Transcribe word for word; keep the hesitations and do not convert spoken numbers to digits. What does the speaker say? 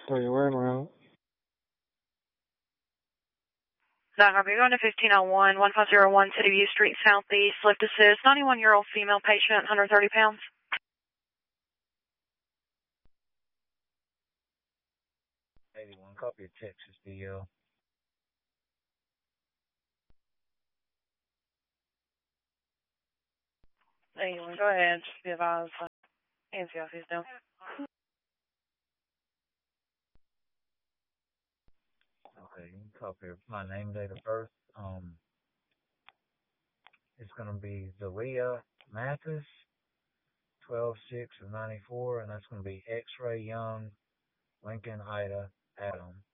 So you're wearing around. Doc, are you going to fifteen oh one, fifteen oh one City View Street Southeast, lift assist, ninety-one-year-old female patient, one hundred thirty pounds? eighty-one, copy of Texas D L. eighty-one, go ahead, just be advised. Uh, N C L C's down. Okay, you can copy my name, date of birth. Um, it's gonna be Zaria Mathis, twelve six of ninety-four, and that's gonna be X-Ray Young, Lincoln Ida Adam.